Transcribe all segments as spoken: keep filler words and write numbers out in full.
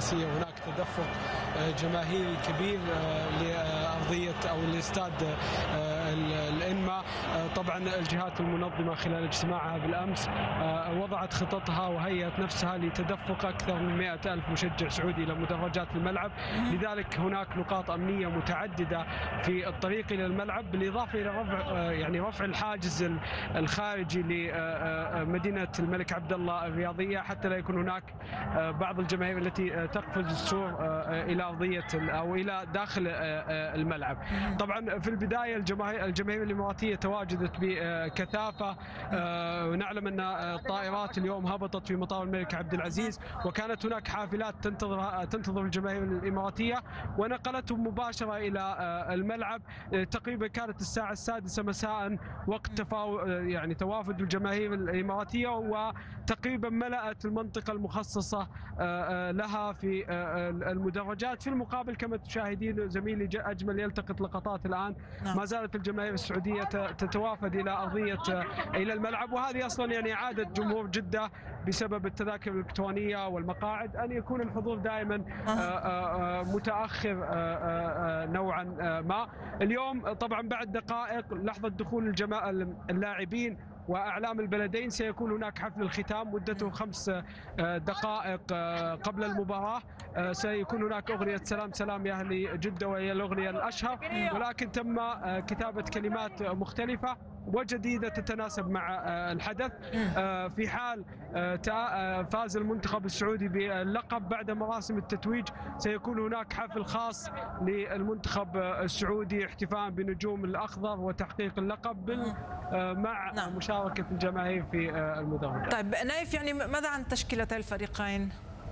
الرئيسية وهناك تدفق جماهيري كبير لأرضية أو لاستاد الإنما. طبعا الجهات المنظمة خلال اجتماعها بالأمس وضعت خططها وهيئت نفسها لتدفق أكثر من مئة ألف مشجع سعودي إلى مدرجات الملعب، لذلك هناك نقاط أمنية متعددة في الطريق إلى الملعب، بالإضافة إلى رفع يعني رفع الحاجز الخارجي لمدينة الملك عبد الله الرياضية حتى لا يكون هناك بعض الجماهير التي تقفز السور إلى أرضية أو إلى داخل الملعب. طبعا في البداية الجماهير الجماهير الإماراتية تواجدت بكثافة، ونعلم أن الطائرات اليوم هبطت في مطار الملك عبد العزيز، وكانت هناك حافلات تنتظر تنتظر الجماهير الإماراتية ونقلتهم مباشرة إلى الملعب. تقريبا كانت الساعة السادسة مساء وقت تفاو يعني توافد الجماهير الإماراتية، وتقريبا ملأت المنطقة المخصصة لها في المدرجات. في المقابل كما تشاهدين زميلي أجمل يلتقط لقطات الآن، ما زالت الجماهير السعودية تتوافد إلى أرضية إلى الملعب، وهذه أصلا يعني عادة جمهور جدة بسبب التذاكر الإلكترونية والمقاعد أن يكون الحضور دائما متأخر نوعا ما. اليوم طبعا بعد دقائق لحظة دخول الجماعة اللاعبين وأعلام البلدين سيكون هناك حفل الختام مدته خمس دقائق قبل المباراة. سيكون هناك أغنية سلام سلام يا أهل جدة وهي الأغنية الأشهر، ولكن تم كتابة كلمات مختلفة وجديدة تتناسب مع الحدث. في حال فاز المنتخب السعودي باللقب بعد مراسم التتويج سيكون هناك حفل خاص للمنتخب السعودي احتفاء بنجوم الأخضر وتحقيق اللقب مع نعم. مشاركة الجماهير في المدرجات. طيب نايف، يعني ماذا عن تشكيلتي الفريقين؟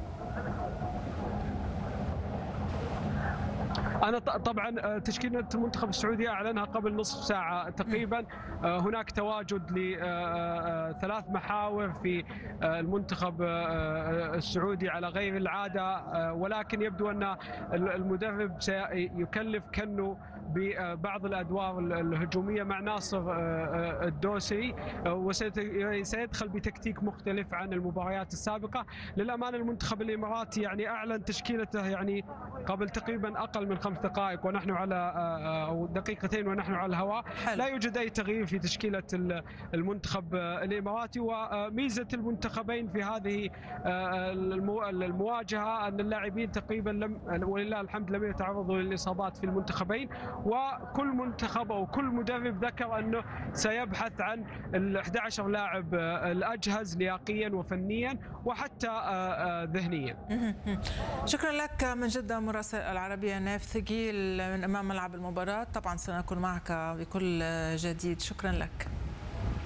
أنا طبعا تشكيلة المنتخب السعودي أعلنها قبل نصف ساعة تقريبا. هناك تواجد لثلاث محاور في المنتخب السعودي على غير العادة، ولكن يبدو أن المدرب سيكلف كنو ببعض الأدوار الهجومية مع ناصر الدوسري، وسيدخل بتكتيك مختلف عن المباريات السابقة. للأمانة المنتخب الإماراتي يعني أعلن تشكيلته يعني قبل تقريبا أقل من خمس دقائق ونحن على أو دقيقتين ونحن على الهواء. لا يوجد أي تغيير في تشكيلة المنتخب الإماراتي، وميزة المنتخبين في هذه المواجهة أن اللاعبين تقريبا لم ولله الحمد لم يتعرضوا للإصابات في المنتخبين، وكل منتخب أو كل مدرب ذكر أنه سيبحث عن ال أحد عشر لاعب الأجهز لياقيا وفنيا وحتى ذهنيا. شكرا لك من جدة مراسل العربية نايف ثقيل من أمام ملعب المباراة. طبعا سنكون معك بكل جديد. شكرا لك.